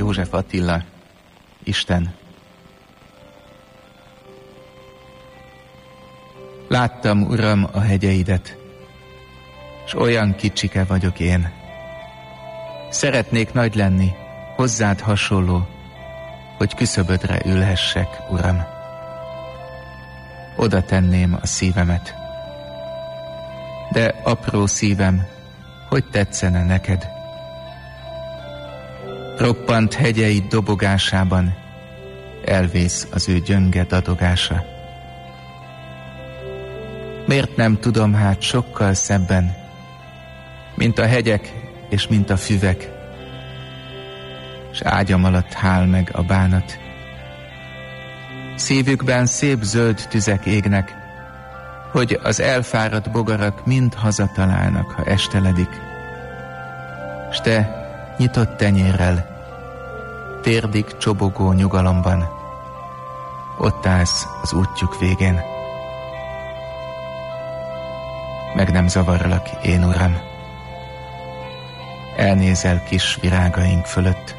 József Attila, Isten. Láttam, Uram, a hegyeidet, s olyan kicsike vagyok én. Szeretnék nagy lenni, hozzád hasonló, hogy küszöbödre ülhessek, Uram. Oda tenném a szívemet. De apró szívem, hogy tetszene neked? Roppant hegyeid dobogásában elvész az ő gyönge dadogása. Miért nem tudom hát sokkal szebben, mint a hegyek és mint a füvek, s ágyam alatt hál meg a bánat. Szívükben szép zöld tüzek égnek, hogy az elfáradt bogarak mind hazatalálnak, ha esteledik. S te nyitott tenyérrel, térdig csobogó nyugalomban, ott állsz az útjuk végén. Meg nem zavarlak, én Uram. Elnézel kis virágaink fölött.